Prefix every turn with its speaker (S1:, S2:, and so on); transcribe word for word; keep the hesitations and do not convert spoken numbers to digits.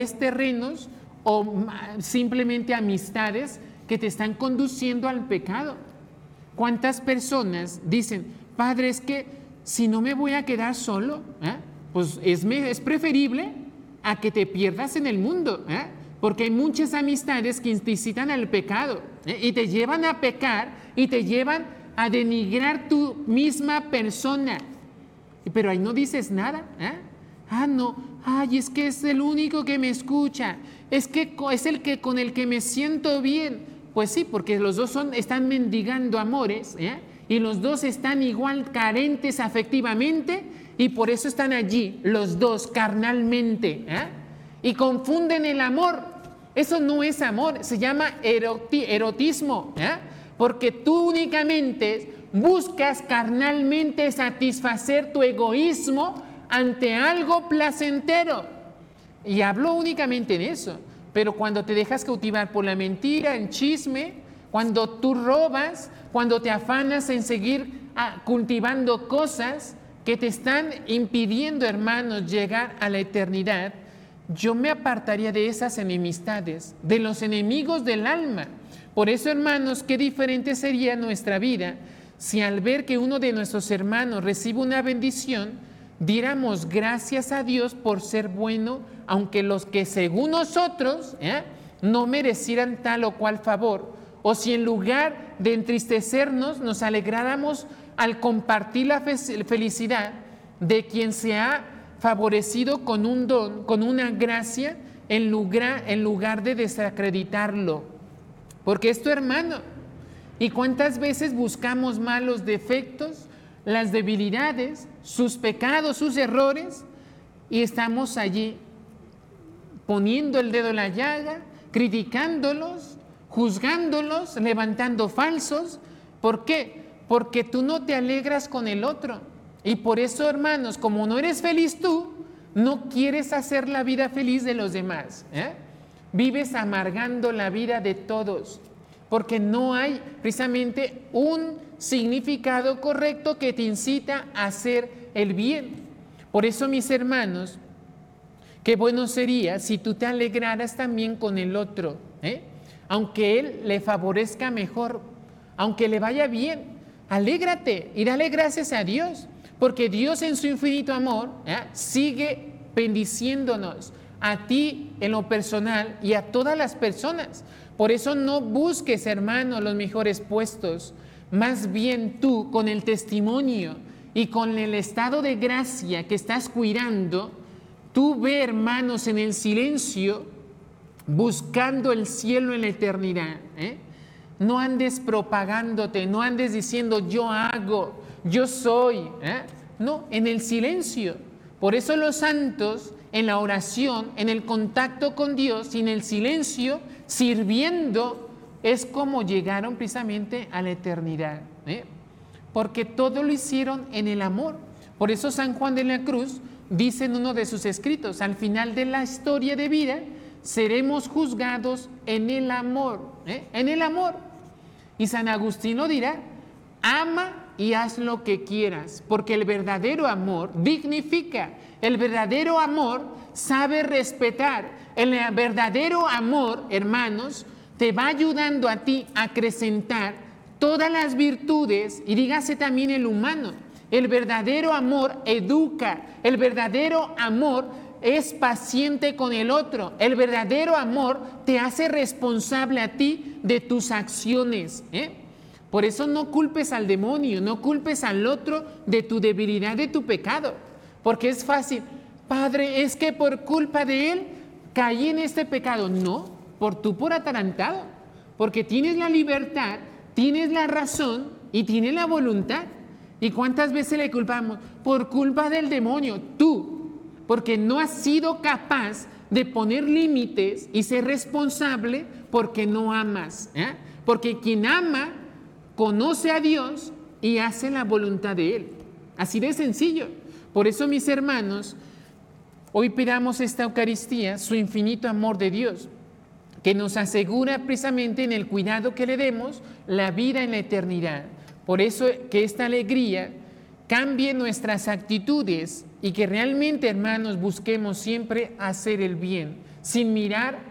S1: terrenos o simplemente amistades que te están conduciendo al pecado. ¿Cuántas personas dicen, Padre, es que si no me voy a quedar solo, ¿eh? pues es, es preferible a que te pierdas en el mundo, ¿eh? porque hay muchas amistades que te incitan al pecado, ¿eh? y te llevan a pecar y te llevan a denigrar tu misma persona. Pero ahí no dices nada, ¿eh? Ah, no, ay, es que es el único que me escucha, es que es el que con el que me siento bien. Pues sí, porque los dos son, están mendigando amores, ¿eh? y los dos están igual carentes afectivamente, y por eso están allí los dos carnalmente, ¿eh? y confunden el amor. Eso no es amor, se llama eroti erotismo, ¿eh? porque tú únicamente buscas carnalmente satisfacer tu egoísmo ante algo placentero. Y hablo únicamente en eso. Pero cuando te dejas cautivar por la mentira, en chisme, cuando tú robas, cuando te afanas en seguir ah, cultivando cosas que te están impidiendo, hermanos, llegar a la eternidad, yo me apartaría de esas enemistades, de los enemigos del alma. Por eso, hermanos, qué diferente sería nuestra vida si al ver que uno de nuestros hermanos recibe una bendición, diéramos gracias a Dios por ser bueno, aunque los que según nosotros ¿eh? no merecieran tal o cual favor, o si en lugar de entristecernos nos alegráramos al compartir la felicidad de quien se ha favorecido con un don, con una gracia, en lugar, en lugar de desacreditarlo. Porque esto, hermano, ¿y cuántas veces buscamos malos defectos, las debilidades, sus pecados, sus errores, y estamos allí poniendo el dedo en la llaga, criticándolos, juzgándolos, levantando falsos? ¿Por qué? Porque tú no te alegras con el otro. Y por eso, hermanos, como no eres feliz tú, no quieres hacer la vida feliz de los demás, ¿eh? Vives amargando la vida de todos, porque no hay precisamente un significado correcto que te incita a hacer el bien. Por eso, mis hermanos, qué bueno sería si tú te alegraras también con el otro, ¿eh? aunque él le favorezca mejor, aunque le vaya bien, alégrate y dale gracias a Dios, porque Dios en su infinito amor ¿eh? sigue bendiciéndonos a ti en lo personal y a todas las personas. Por eso no busques, hermano, los mejores puestos, más bien tú con el testimonio y con el estado de gracia que estás cuidando, tú ve, hermanos, en el silencio, buscando el cielo en la eternidad. ¿eh? No andes propagándote, no andes diciendo yo hago, yo soy. ¿eh? No, en el silencio. Por eso los santos, en la oración, en el contacto con Dios y en el silencio, sirviendo, es como llegaron precisamente a la eternidad. ¿eh? Porque todo lo hicieron en el amor. Por eso San Juan de la Cruz dice en uno de sus escritos, al final de la historia de vida, seremos juzgados en el amor, ¿eh? en el amor. Y San Agustín dirá, ama y haz lo que quieras, porque el verdadero amor dignifica, el verdadero amor sabe respetar, el verdadero amor, hermanos, te va ayudando a ti a acrecentar todas las virtudes, y dígase también el humano. El verdadero amor educa, el verdadero amor es paciente con el otro, el verdadero amor te hace responsable a ti de tus acciones. ¿eh? Por eso no culpes al demonio, no culpes al otro de tu debilidad, de tu pecado, porque es fácil. Padre, es que por culpa de él caí en este pecado. No, por tú por atarantado, porque tienes la libertad, tienes la razón y tienes la voluntad. ¿Y cuántas veces le culpamos? Por culpa del demonio, tú, porque no has sido capaz de poner límites y ser responsable porque no amas. ¿eh? Porque quien ama conoce a Dios y hace la voluntad de Él. Así de sencillo. Por eso, mis hermanos, hoy pidamos esta Eucaristía, su infinito amor de Dios, que nos asegura precisamente en el cuidado que le demos la vida en la eternidad. Por eso que esta alegría cambie nuestras actitudes y que realmente, hermanos, busquemos siempre hacer el bien, sin mirar